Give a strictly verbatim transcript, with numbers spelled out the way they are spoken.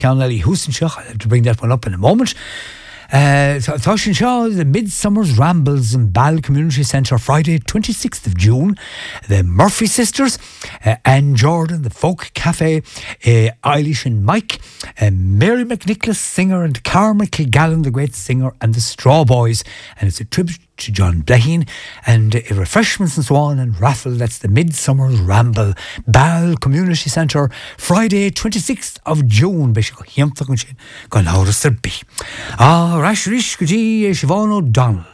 Count Ellie Houston, I'll have to bring that one up in a moment. Uh, Thoshin Shaw, the Midsummer's Rambles in Ball Community Centre, Friday, twenty-sixth of June. The Murphy Sisters, uh, Anne Jordan, the Folk Cafe, uh, Eilish and Mike, uh, Mary McNicholas, singer, and Carmen Kilgallen, the great singer, and the Straw Boys. And it's a tribute to John Bleheen, and uh, refreshments and so on, and raffle. That's the Midsummer's Ramble, Ball Community Centre, Friday, twenty-sixth of June. Ah, Rash Rish Gaji Siobhan O'Donnell.